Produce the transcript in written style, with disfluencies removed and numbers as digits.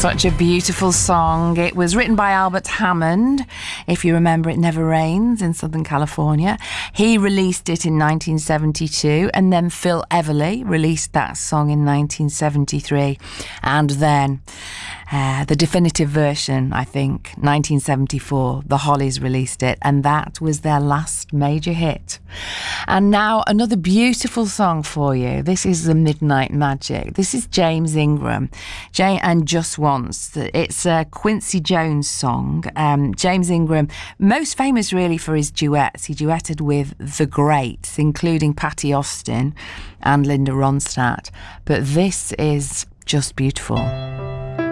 Such a beautiful song. It was written by Albert Hammond. If you remember, It Never Rains in Southern California. He released it in 1972, and then Phil Everly released that song in 1973. And then the definitive version, I think, 1974, the Hollies released it, and that was their last major hit. And now another beautiful song for you. This is The Midnight Magic. This is James Ingram. And Just Once. It's a Quincy Jones song. James Ingram, most famous really for his duets. He duetted with the greats, including Patti Austin and Linda Ronstadt. But this is just beautiful.